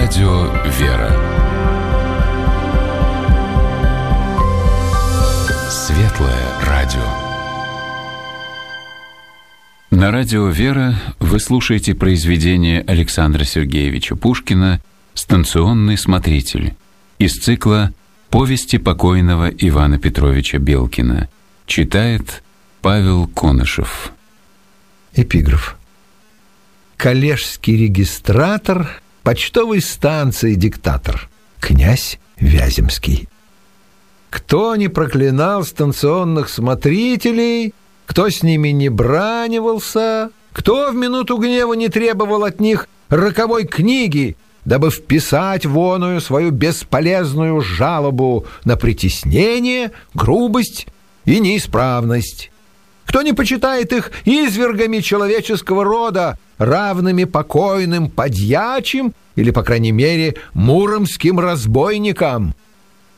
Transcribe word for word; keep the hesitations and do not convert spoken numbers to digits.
Радио «Вера». Светлое радио. На радио «Вера» вы слушаете произведение Александра Сергеевича Пушкина «Станционный смотритель» из цикла «Повести покойного Ивана Петровича Белкина». Читает Павел Конышев. Эпиграф. Коллежский регистратор, почтовой станции диктатор, князь Вяземский. Кто не проклинал станционных смотрителей, кто с ними не бранивался, кто в минуту гнева не требовал от них роковой книги, дабы вписать воную свою бесполезную жалобу на притеснение, грубость и неисправность, кто не почитает их извергами человеческого рода, равными покойным подьячим или, по крайней мере, муромским разбойникам,